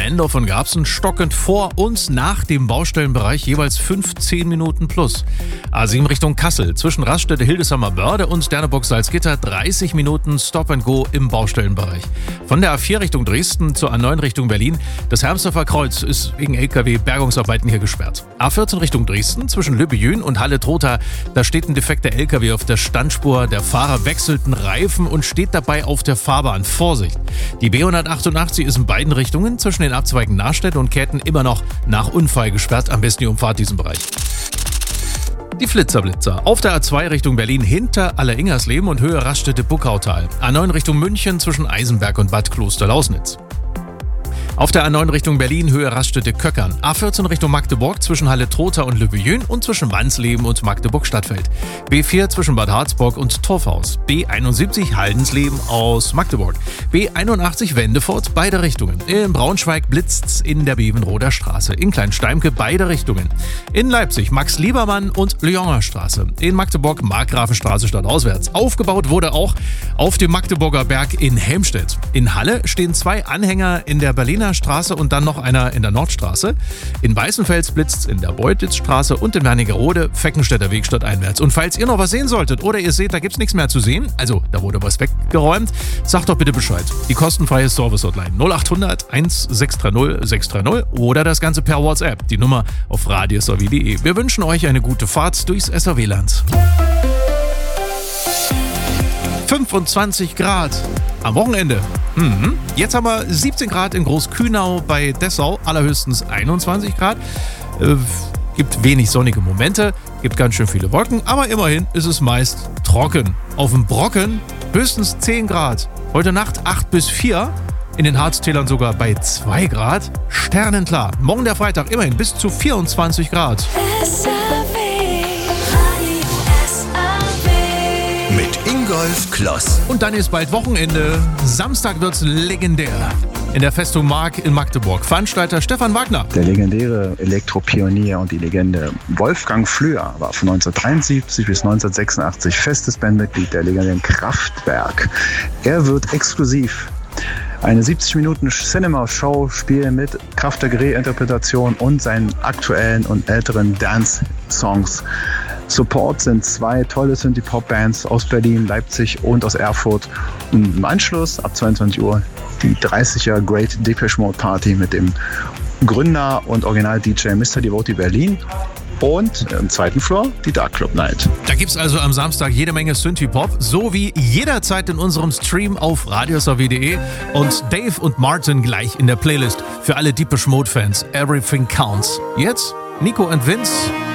Nendorf und Garbsen stockend vor uns nach dem Baustellenbereich jeweils 15 Minuten plus. A7 Richtung Kassel zwischen Raststätte Hildesheimer Börde und Sternebock Salzgitter 30 Minuten Stop and Go im Baustellenbereich. Von der A4 Richtung Dresden zur A9 Richtung Berlin. Das Hermsdorfer Kreuz ist wegen LKW-Bergungsarbeiten hier gesperrt. A14 Richtung Dresden zwischen Lübbejün und Halle-Trotha. Da steht ein defekter LKW auf der Standspur. Der Fahrer wechselt einen Reifen und steht dabei auf der Fahrbahn. Vorsicht! Die B188 ist in beiden Richtungen zwischen den Abzweigen Nachstedt und Ketten immer noch nach Unfall gesperrt. Am besten ihr umfahrt diesen Bereich. Die Flitzer. Auf der A2 Richtung Berlin hinter Alleringersleben und Höhe Raststätte Buckautal. A9 Richtung München zwischen Eisenberg und Bad Kloster-Lausnitz. Auf der A9 Richtung Berlin, Höhe Raststätte Köckern. A14 Richtung Magdeburg zwischen Halle-Trotha und Lübbejün und zwischen Wansleben und Magdeburg-Stadtfeld. B4 zwischen Bad Harzburg und Torfhaus. B71 Haldensleben aus Magdeburg. B81 Wendefurt, beide Richtungen. In Braunschweig blitzt's in der Bevenroder Straße. In Kleinsteimke beide Richtungen. In Leipzig Max-Liebermann und Lyoner Straße. In Magdeburg Markgrafenstraße stadtauswärts. Aufgebaut wurde auch auf dem Magdeburger Berg in Helmstedt. In Halle stehen 2 Anhänger in der Berliner Straße und dann noch einer in der Nordstraße. In Weißenfels blitzt's in der Beutitzstraße und in Wernigerode Feckenstädter Weg stadteinwärts. Und falls ihr noch was sehen solltet oder ihr seht, da gibt's nichts mehr zu sehen, also da wurde was weggeräumt, sagt doch bitte Bescheid. Die kostenfreie Service-Hotline 0800 1630 630 oder das Ganze per WhatsApp. Die Nummer auf radiosrw.de. Wir wünschen euch eine gute Fahrt durchs SRW-Land. 25 Grad am Wochenende. Jetzt haben wir 17 Grad in Großkühnau bei Dessau, allerhöchstens 21 Grad. Gibt wenig sonnige Momente, gibt ganz schön viele Wolken, aber immerhin ist es meist trocken. Auf dem Brocken höchstens 10 Grad. Heute Nacht 8 bis 4, in den Harztälern sogar bei 2 Grad. Sternenklar. Morgen der Freitag immerhin bis zu 24 Grad. Mit Ingolf Kloss. Und dann ist bald Wochenende. Samstag wird's legendär. In der Festung Mark in Magdeburg. Veranstalter Stefan Wagner. Der legendäre Elektropionier und die Legende Wolfgang Flür war von 1973 bis 1986 festes Bandmitglied der legendären Kraftwerk. Er wird exklusiv eine 70 Minuten Cinema-Show spielen mit Kraftwerk-Reinterpretation und seinen aktuellen und älteren Dance-Songs. Support sind 2 tolle Synthie-Pop-Bands aus Berlin, Leipzig und aus Erfurt. Und im Anschluss ab 22 Uhr die 30er Great Depeche Mode Party mit dem Gründer und Original-DJ Mr. Devotee Berlin. Und im zweiten Floor die Dark Club Night. Da gibt's also am Samstag jede Menge Synthie-Pop, so wie jederzeit in unserem Stream auf radiosrw.de und Dave und Martin gleich in der Playlist für alle Depeche Mode Fans. Everything Counts. Jetzt Nico und Vince.